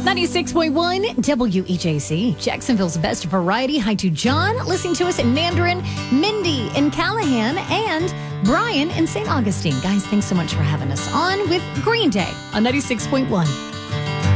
96.1 WEJC, Jacksonville's best variety. Hi to John, listening to us in Mandarin, Mindy in Callahan, and Brian in St. Augustine. Guys, thanks so much for having us on with Green Day on 96.1.